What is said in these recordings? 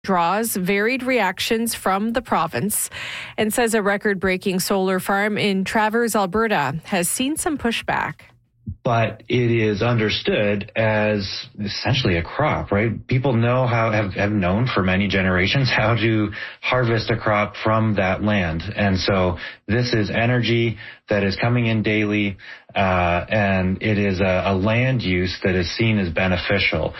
draws varied reactions from the province and says a record-breaking solar farm in Travers, Alberta has seen some pushback. But it is understood as essentially a crop, right? People know have known for many generations how to harvest a crop from that land. And so this is energy that is coming in daily, and it is a land use that is seen as beneficial.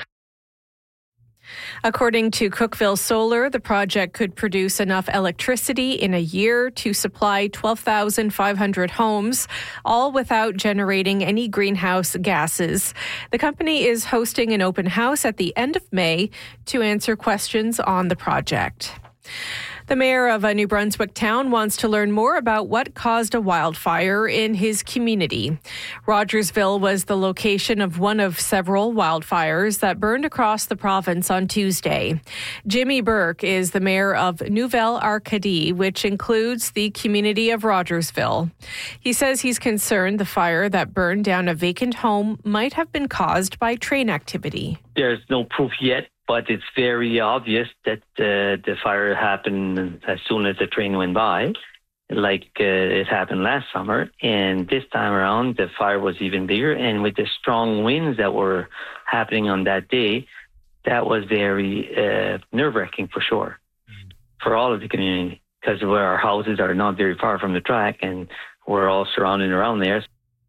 According to Cookeville Solar, the project could produce enough electricity in a year to supply 12,500 homes, all without generating any greenhouse gases. The company is hosting an open house at the end of May to answer questions on the project. The mayor of a New Brunswick town wants to learn more about what caused a wildfire in his community. Rogersville was the location of one of several wildfires that burned across the province on Tuesday. Jimmy Burke is the mayor of Nouvelle Arcadie, which includes the community of Rogersville. He says he's concerned the fire that burned down a vacant home might have been caused by train activity. There's no proof yet, but it's very obvious that the fire happened as soon as the train went by, like it happened last summer. And this time around, the fire was even bigger. And with the strong winds that were happening on that day, that was very nerve-wracking for sure, for all of the community, because our houses are not very far from the track, and we're all surrounded around there.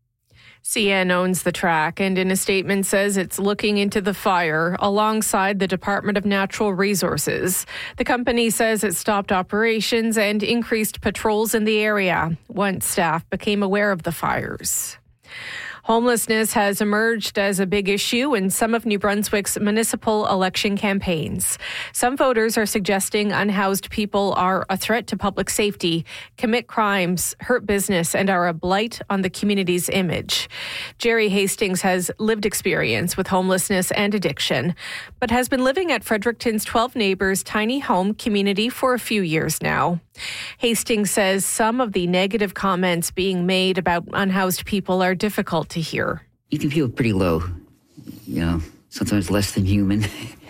CN owns the track and in a statement says it's looking into the fire alongside the Department of Natural Resources. The company says it stopped operations and increased patrols in the area once staff became aware of the fires. Homelessness has emerged as a big issue in some of New Brunswick's municipal election campaigns. Some voters are suggesting unhoused people are a threat to public safety, commit crimes, hurt business, and are a blight on the community's image. Jerry Hastings has lived experience with homelessness and addiction, but has been living at Fredericton's 12 Neighbours tiny home community for a few years now. Hastings says some of the negative comments being made about unhoused people are difficult to hear. You can feel pretty low, sometimes less than human.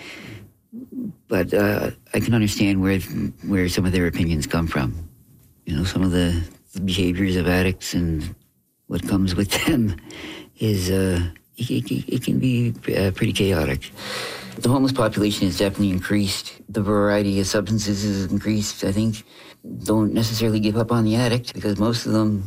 But I can understand where some of their opinions come from. Some of the behaviors of addicts and what comes with them is it can be pretty chaotic. The homeless population has definitely increased. The variety of substances has increased. I think don't necessarily give up on the addict because most of them,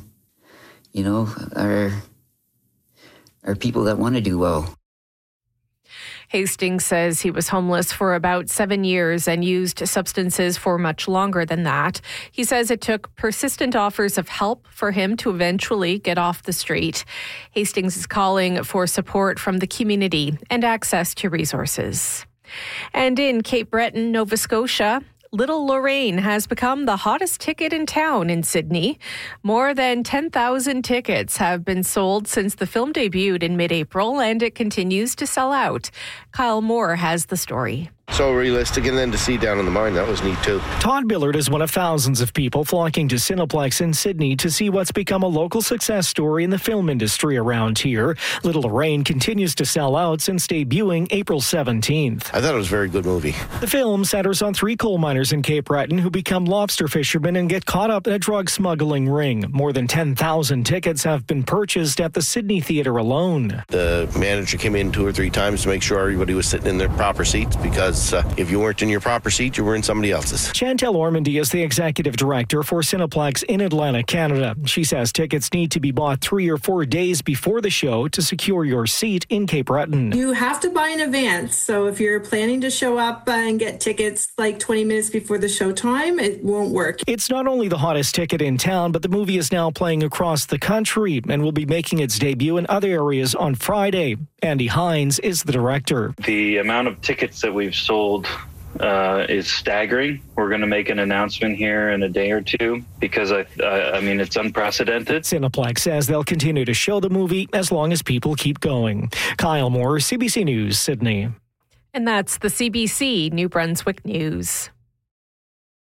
are people that want to do well. Hastings says he was homeless for about 7 years and used substances for much longer than that. He says it took persistent offers of help for him to eventually get off the street. Hastings is calling for support from the community and access to resources. And in Cape Breton, Nova Scotia, Little Lorraine has become the hottest ticket in town in Sydney. More than 10,000 tickets have been sold since the film debuted in mid-April, and it continues to sell out. Kyle Moore has the story. So realistic, and then to see down in the mine, that was neat too. Todd Billard is one of thousands of people flocking to Cineplex in Sydney to see what's become a local success story in the film industry around here. Little Lorraine continues to sell out since debuting April 17th. I thought it was a very good movie. The film centers on 3 coal miners in Cape Breton who become lobster fishermen and get caught up in a drug smuggling ring. More than 10,000 tickets have been purchased at the Sydney Theatre alone. The manager came in 2 or 3 times to make sure everybody was sitting in their proper seats because if you weren't in your proper seat, you were in somebody else's. Chantel Ormandy is the executive director for Cineplex in Atlanta, Canada. She says tickets need to be bought 3 or 4 days before the show to secure your seat in Cape Breton. You have to buy in advance. So if you're planning to show up and get tickets like 20 minutes before the show time, it won't work. It's not only the hottest ticket in town, but the movie is now playing across the country and will be making its debut in other areas on Friday. Andy Hines is the director. The amount of tickets that we've sold is staggering. We're going to make an announcement here in a day or two because I mean it's unprecedented. Cineplex says they'll continue to show the movie as long as people keep going. Kyle Moore, CBC News, Sydney. And that's the CBC New Brunswick News.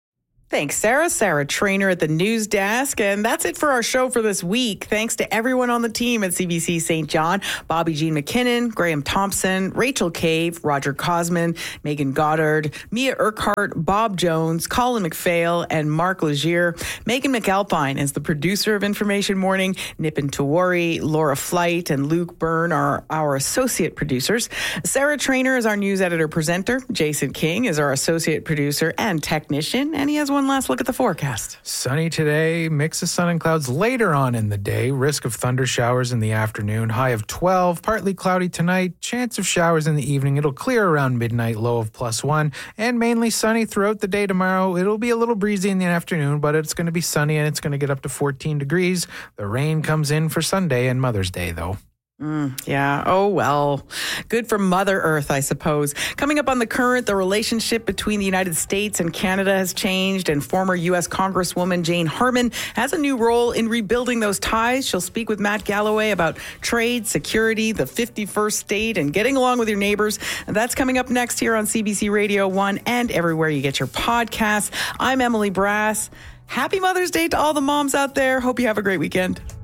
Thanks, Sarah. Sarah Trainer at the news desk. And that's it for our show for this week. Thanks to everyone on the team at CBC St. John. Bobby Jean McKinnon, Graham Thompson, Rachel Cave, Roger Cosman, Megan Goddard, Mia Urquhart, Bob Jones, Colin McPhail, and Mark Legier. Megan McAlpine is the producer of Information Morning. Nipin Tawari, Laura Flight, and Luke Byrne are our associate producers. Sarah Trainer is our news editor-presenter. Jason King is our associate producer and technician. And he has one last look at the forecast. Sunny today, mix of sun and clouds later on in the day. Risk of thunder showers in the afternoon. High of 12. Partly cloudy tonight. Chance of showers in the evening. It'll clear around midnight. Low of +1. And mainly sunny throughout the day tomorrow. It'll be a little breezy in the afternoon, but it's going to be sunny and it's going to get up to 14 degrees. The rain comes in for Sunday and Mother's Day, though. Yeah. Oh, well. Good for Mother Earth, I suppose. Coming up on The Current, the relationship between the United States and Canada has changed, and former U.S. Congresswoman Jane Harman has a new role in rebuilding those ties. She'll speak with Matt Galloway about trade, security, the 51st state, and getting along with your neighbors. And that's coming up next here on CBC Radio 1 and everywhere you get your podcasts. I'm Emily Brass. Happy Mother's Day to all the moms out there. Hope you have a great weekend.